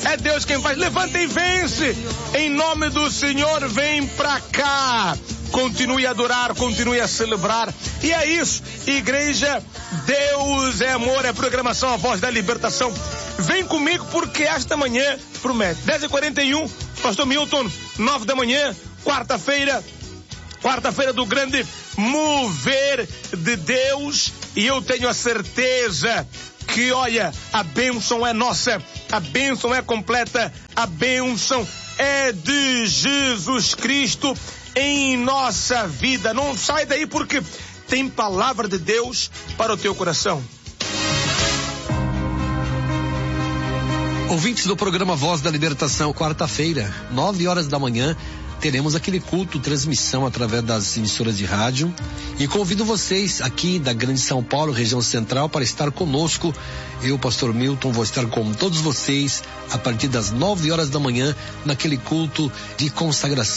É Deus quem faz. Levanta e vence. Em nome do Senhor, vem pra cá. Continue a adorar, continue a celebrar. E é isso, igreja, Deus é amor, é programação, a voz da libertação. Vem comigo porque esta manhã promete. 10h41, pastor Milton, 9 da manhã, quarta-feira do grande mover de Deus. E eu tenho a certeza que, olha, a bênção é nossa, a bênção é completa, a bênção é de Jesus Cristo em nossa vida. Não sai daí porque tem palavra de Deus para o teu coração. Ouvintes do programa Voz da Libertação, quarta-feira, 9h da manhã, teremos aquele culto, transmissão através das emissoras de rádio. E convido vocês aqui da Grande São Paulo, região central, para estar conosco. Eu, pastor Milton, vou estar com todos vocês a partir das 9h da manhã, naquele culto de consagração.